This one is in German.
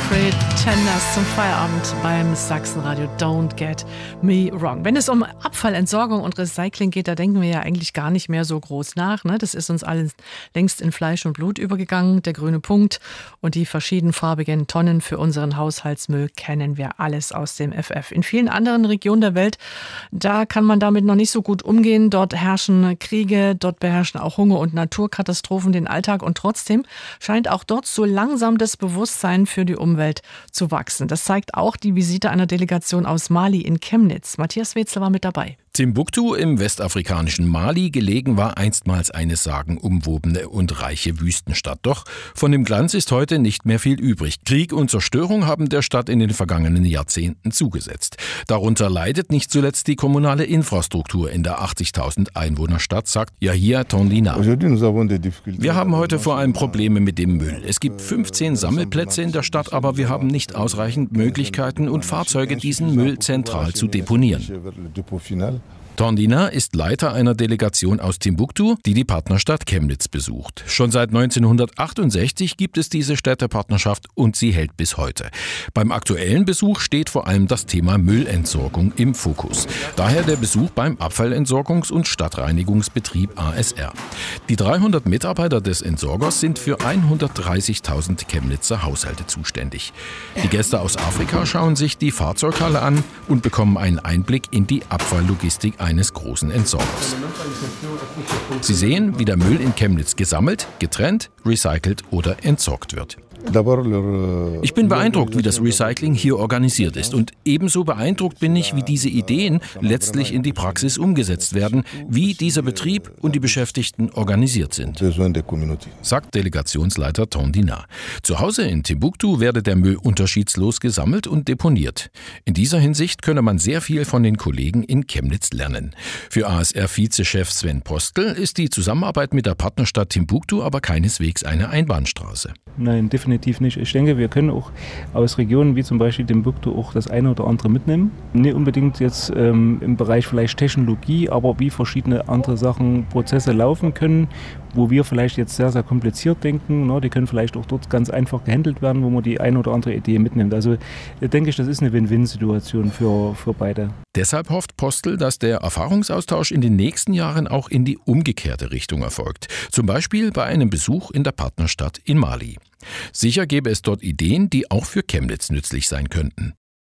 Pretenders zum Feierabend beim Sachsenradio Don't Get Me Wrong. Wenn es um Abfallentsorgung und Recycling geht, da denken wir ja eigentlich gar nicht mehr so groß nach. Ne? Das ist uns alles längst in Fleisch und Blut übergegangen. Der grüne Punkt und die verschiedenfarbigen Tonnen für unseren Haushaltsmüll kennen wir alles aus dem FF. In vielen anderen Regionen der Welt, da kann man damit noch nicht so gut umgehen. Dort herrschen Kriege, dort beherrschen auch Hunger und Naturkatastrophen den Alltag. Und trotzdem scheint auch dort so langsam das Bewusstsein für die Umwelt zu wachsen. Das zeigt auch die Visite einer Delegation aus Mali in Chemnitz. Matthias Wetzel war mit dabei. Timbuktu im westafrikanischen Mali gelegen war einstmals eine sagenumwobene und reiche Wüstenstadt. Doch von dem Glanz ist heute nicht mehr viel übrig. Krieg und Zerstörung haben der Stadt in den vergangenen Jahrzehnten zugesetzt. Darunter leidet nicht zuletzt die kommunale Infrastruktur in der 80.000 Einwohnerstadt, sagt Yahia Tondina. Wir haben heute vor allem Probleme mit dem Müll. Es gibt 15 Sammelplätze in der Stadt, aber wir haben nicht ausreichend Möglichkeiten und Fahrzeuge, diesen Müll zentral zu deponieren. Tondina ist Leiter einer Delegation aus Timbuktu, die die Partnerstadt Chemnitz besucht. Schon seit 1968 gibt es diese Städtepartnerschaft und sie hält bis heute. Beim aktuellen Besuch steht vor allem das Thema Müllentsorgung im Fokus. Daher der Besuch beim Abfallentsorgungs- und Stadtreinigungsbetrieb ASR. Die 300 Mitarbeiter des Entsorgers sind für 130.000 Chemnitzer Haushalte zuständig. Die Gäste aus Afrika schauen sich die Fahrzeughalle an und bekommen einen Einblick in die Abfalllogistik eines großen Entsorgers. Sie sehen, wie der Müll in Chemnitz gesammelt, getrennt, recycelt oder entsorgt wird. Ich bin beeindruckt, wie das Recycling hier organisiert ist. Und ebenso beeindruckt bin ich, wie diese Ideen letztlich in die Praxis umgesetzt werden, wie dieser Betrieb und die Beschäftigten organisiert sind, sagt Delegationsleiter Tondina. Zu Hause in Timbuktu werde der Müll unterschiedslos gesammelt und deponiert. In dieser Hinsicht könne man sehr viel von den Kollegen in Chemnitz lernen. Für ASR-Vizechef Sven Postel ist die Zusammenarbeit mit der Partnerstadt Timbuktu aber keineswegs eine Einbahnstraße. Nein, definitiv nicht. Ich denke, wir können auch aus Regionen wie zum Beispiel Timbuktu auch das eine oder andere mitnehmen. Nicht unbedingt jetzt im Bereich vielleicht Technologie, aber wie verschiedene andere Sachen, Prozesse laufen können, wo wir vielleicht jetzt sehr, sehr kompliziert denken. Ne? Die können vielleicht auch dort ganz einfach gehandelt werden, wo man die eine oder andere Idee mitnimmt. Also denke ich, das ist eine Win-Win-Situation für beide. Deshalb hofft Postel, dass der Erfahrungsaustausch in den nächsten Jahren auch in die umgekehrte Richtung erfolgt. Zum Beispiel bei einem Besuch in der Partnerstadt in Mali. Sicher gäbe es dort Ideen, die auch für Chemnitz nützlich sein könnten.